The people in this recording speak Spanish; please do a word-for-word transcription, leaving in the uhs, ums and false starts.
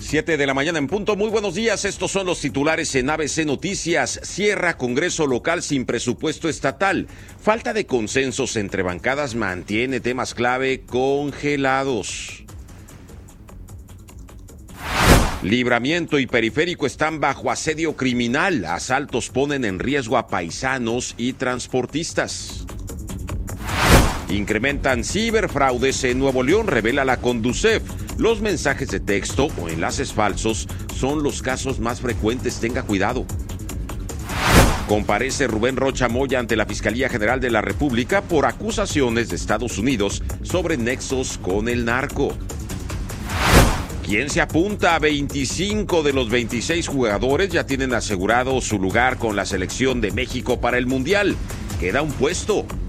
Siete de la mañana en punto. Muy buenos días. Estos son los titulares en A B C Noticias. Cierra Congreso local sin presupuesto estatal. Falta de consensos entre bancadas mantiene temas clave congelados. Libramiento y Periférico están bajo asedio criminal. Asaltos ponen en riesgo a paisanos y transportistas. Incrementan ciberfraudes en Nuevo León, revela la Conducef. Los mensajes de texto o enlaces falsos son los casos más frecuentes. Tenga cuidado. Comparece Rubén Rocha Moya ante la Fiscalía General de la República por acusaciones de Estados Unidos sobre nexos con el narco. ¿Quién se apunta? veinticinco de los veintiséis jugadores ya tienen asegurado su lugar con la selección de México para el Mundial. Queda un puesto.